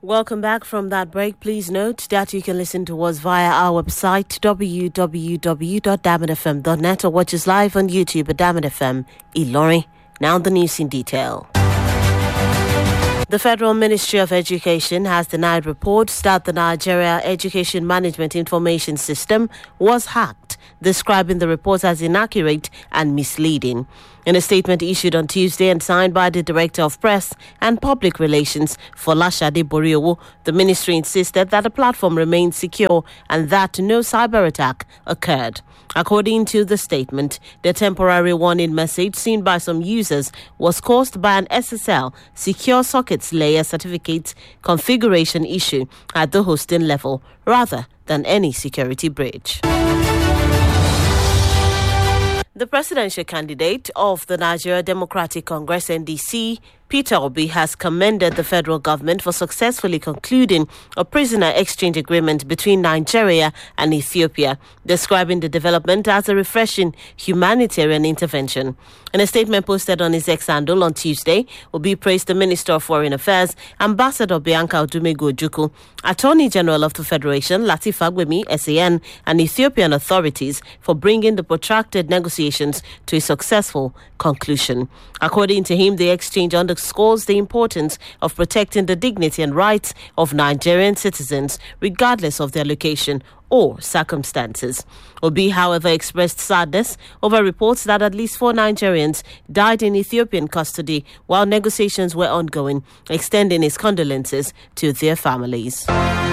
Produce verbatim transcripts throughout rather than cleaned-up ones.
Welcome back from that break. Please note that you can listen to us via our website w w w dot diamond f m dot net or watch us live on YouTube at Diamond F M Ilorin. Now the news in detail. The Federal Ministry of Education has denied reports that the Nigeria Education Management Information System was hacked, describing the reports as inaccurate and misleading. In a statement issued on Tuesday and signed by the Director of Press and Public Relations, Folashade Boriowo, the ministry insisted that the platform remained secure and that no cyber attack occurred. According to the statement, the temporary warning message seen by some users was caused by an S S L Secure Sockets Layer Certificate configuration issue at the hosting level, rather than any security breach. The presidential candidate of the Nigeria Democratic Congress N D C, Peter Obi, has commended the federal government for successfully concluding a prisoner exchange agreement between Nigeria and Ethiopia, describing the development as a refreshing humanitarian intervention. In a statement posted on his X handle on Tuesday, Obi praised the Minister of Foreign Affairs, Ambassador Bianca Odumegu Ojukwu, Attorney General of the Federation, Lateef Fagbemi, S A N, and Ethiopian authorities for bringing the protracted negotiations to a successful conclusion. According to him, the exchange underscores the importance of protecting the dignity and rights of Nigerian citizens, regardless of their location or circumstances. Obi, however, expressed sadness over reports that at least four Nigerians died in Ethiopian custody while negotiations were ongoing, extending his condolences to their families.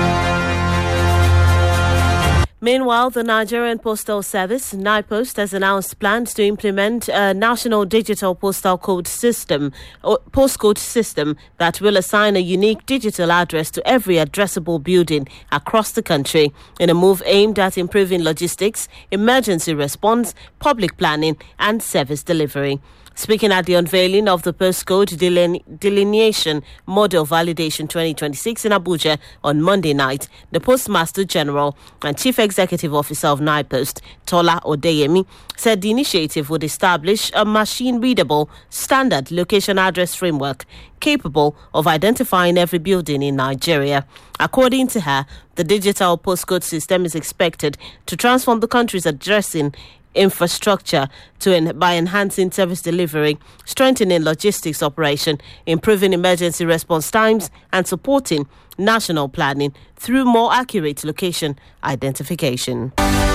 Meanwhile, the Nigerian Postal Service, NIPOST, has announced plans to implement a national digital postal code system, or postcode system, that will assign a unique digital address to every addressable building across the country in a move aimed at improving logistics, emergency response, public planning, and service delivery. Speaking at the unveiling of the postcode deline- delineation model validation twenty twenty-six in Abuja on Monday night, the Postmaster General and Chief Executive Officer of NIPOST, Tola Odeyemi, said the initiative would establish a machine-readable standard location address framework capable of identifying every building in Nigeria. According to her, the digital postcode system is expected to transform the country's addressing infrastructure to en- by enhancing service delivery, strengthening logistics operation, improving emergency response times, and supporting national planning through more accurate location identification.